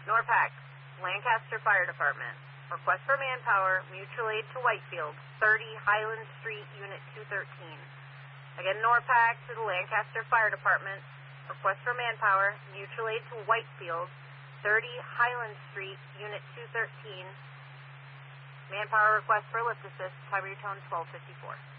NORPAC, Lancaster Fire Department. Request for manpower, mutual aid to Whitefield, 30 Highland Street, Unit 213. Again, NORPAC to the Lancaster Fire Department. Request for manpower, mutual aid to Whitefield, 30 Highland Street, Unit 213. Manpower request for lift assist, Tiber tone 1254.